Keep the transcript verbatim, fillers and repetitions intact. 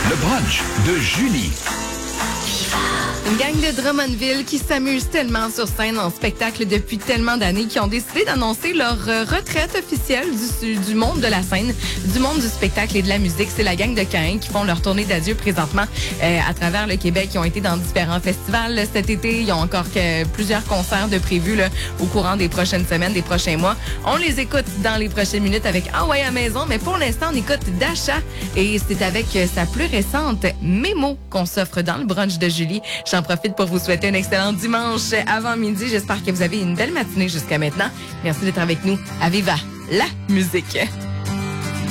Le brunch de Julie. Une gang de Drummondville qui s'amuse tellement sur scène en spectacle depuis tellement d'années qui ont décidé d'annoncer leur euh, retraite officielle du, du monde de la scène, du monde du spectacle et de la musique. C'est la gang de Caïn qui font leur tournée d'adieu présentement euh, à travers le Québec. Ils ont été dans différents festivals cet été. Ils ont encore que plusieurs concerts de prévus là, au courant des prochaines semaines, des prochains mois. On les écoute dans les prochaines minutes avec Ah ouais à maison, mais pour l'instant, on écoute Dasha et c'est avec euh, sa plus récente Mémo qu'on s'offre dans le brunch de Julie. J'en profite pour vous souhaiter un excellent dimanche avant midi. J'espère que vous avez une belle matinée jusqu'à maintenant. Merci d'être avec nous. À Viva la musique!